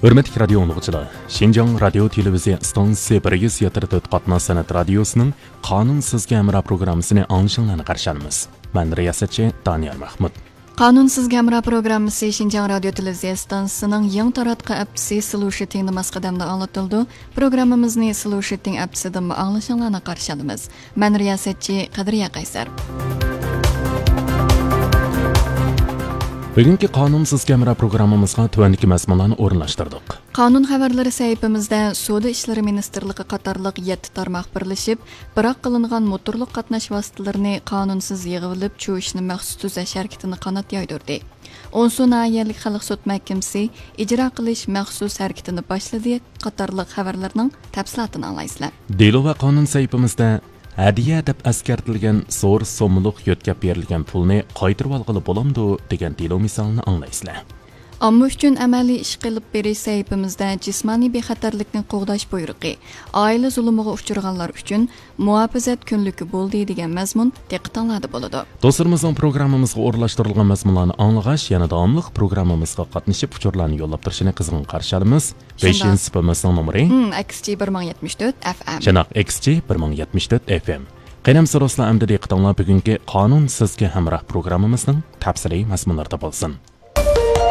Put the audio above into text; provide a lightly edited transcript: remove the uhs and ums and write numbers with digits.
Hürmetli radio anlıqçılar, Şinjan Radio Televiziya Stansiyasi 104 qatna sanat radiosining Qonun sizga hamroh programmasini anglashinglarni qarshi olamiz. Men riyosatchi Daniel Mahmud. Qonun sizga hamroh programmasi Şinjan Radio Televiziya Stansiyasining yangi taratqi apsi Solution namasqadamda anlatildi. Programmamizni Solution apsidan anglashinglarni qarshi olamiz. Men riyosatchi Qadriya Qaysar. Bugungi Qonun sizga hamroh programmamizga tuvandagi mazmunlarni o'rinlashtirdik. Qonun xabarlari sayfimizda Savdo ishlari ministrligi qatorliq 7 tarmoq birlashib, biroq qilingan motorliq qatnash vositalarini qonunsiz yig'ilib cho'ishni maxsus tuzash harakatini qanot yoydirdi. Onsu nahiyalik xalq sud mahkamasi ijro qilish maxsus harakatini boshladi. Qatorliq xabarlarning tafsilotini anglaysizlar. Delo va qonun sayfimizda Hadiya deb askartilgan zo'r so'mliq yo'tkab berilgan pulni qaytarib olg'ili bo'lamdi degan delo misolini anglaysizlar. Ammo uchun amaliy ish qilib berish sayfimizda jismoniy bexatarlikni qo'g'dash buyrug'i, oila zulmiga uchraganlar uchun muhofazat kunligi bo'ldi degan mazmun diqqatinglarda bo'ladi. Do'stlarimizning programmamizga o'rlashtirilgan mazmunlarni anglag'ash, yana davomli programmamizga qatnashib uchurlarni yo'llab turishini qizg'in qarshi olamiz. 5-sifimizning nomeri XG 1074 FM. Chanoq XG 1074 FM. Qaynamsa do'stlar, amdi diqqatinglar bugungi Qonun sizga hamroh programmamizning tafsiliy mazmunlarida bo'lsin.